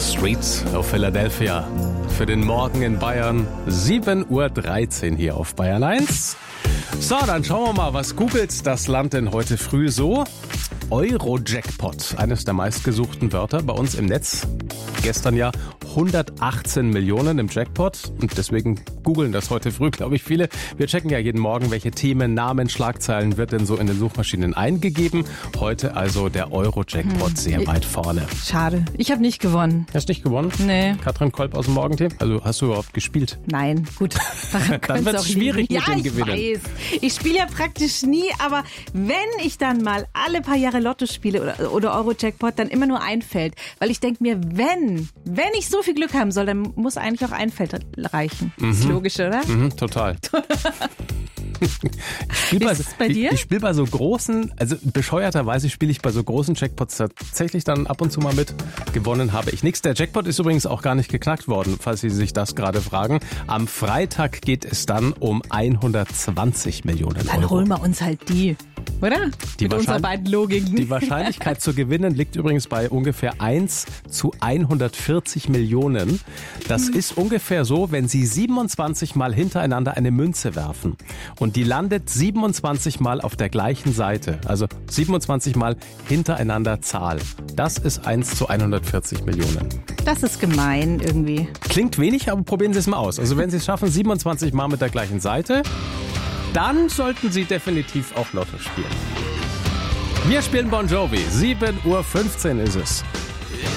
Street of Philadelphia. Für den Morgen in Bayern, 7:13 Uhr hier auf Bayern 1. So, dann schauen wir mal, was googelt das Land denn heute früh so? Euro-Jackpot, eines der meistgesuchten Wörter bei uns im Netz. Gestern ja 118 Millionen im Jackpot und deswegen googeln das heute früh, glaube ich, viele. Wir checken ja jeden Morgen, welche Themen, Namen, Schlagzeilen wird denn so in den Suchmaschinen eingegeben. Heute also der Euro-Jackpot sehr weit vorne. Schade, ich habe nicht gewonnen. Hast du nicht gewonnen? Nee. Katrin Kolb aus dem Morgenteam? Also hast du überhaupt gespielt? Nein, gut. Dann wird es schwierig mit dem Gewinnen. Ja, ich weiß. Ich spiele ja praktisch nie, aber wenn ich dann mal alle paar Jahre Lotto spiele oder Euro-Jackpot, dann immer nur ein Feld. Weil ich denke mir, wenn ich so viel Glück haben soll, dann muss eigentlich auch ein Feld reichen. Ist logisch, oder? Total. Ist es bei dir? Ich spiele bei so großen, also bescheuerterweise spiele ich bei so großen Jackpots tatsächlich dann ab und zu mal mit. Gewonnen habe ich nichts. Der Jackpot ist übrigens auch gar nicht geknackt worden, falls Sie sich das gerade fragen. Am Freitag geht es dann um 120 Millionen Euro. Dann holen wir uns halt die, oder? Mit unseren beiden Logiken. Die Wahrscheinlichkeit zu gewinnen liegt übrigens bei ungefähr 1:140 Millionen. Das ist ungefähr so, wenn Sie 27 Mal hintereinander eine Münze werfen und die landet 27 Mal auf der gleichen Seite, also 27 Mal hintereinander Zahl. Das ist 1:140 Millionen. Das ist gemein irgendwie. Klingt wenig, aber probieren Sie es mal aus. Also wenn Sie es schaffen, 27 Mal mit der gleichen Seite, dann sollten Sie definitiv auch Lotto spielen. Wir spielen Bon Jovi. 7:15 Uhr ist es.